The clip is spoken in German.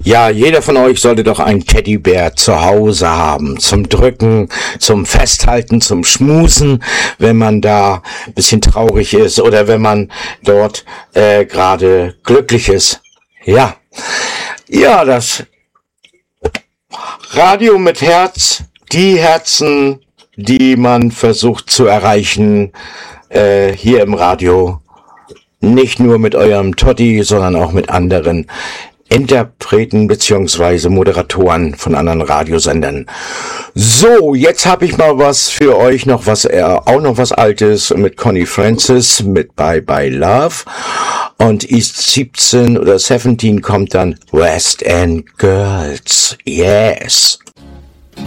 Ja, jeder von euch sollte doch einen Teddybär zu Hause haben. Zum Drücken, zum Festhalten, zum Schmusen, wenn man da ein bisschen traurig ist oder wenn man dort gerade glücklich ist. Ja. Ja, das Radio mit Herz, die Herzen, die man versucht zu erreichen, hier im Radio. Nicht nur mit eurem Totti, sondern auch mit anderen Interpreten beziehungsweise Moderatoren von anderen Radiosendern. So, jetzt habe ich mal was für euch, auch noch was Altes mit Connie Francis, mit Bye Bye Love. Und East 17 oder 17 kommt dann West End Girls. Yes.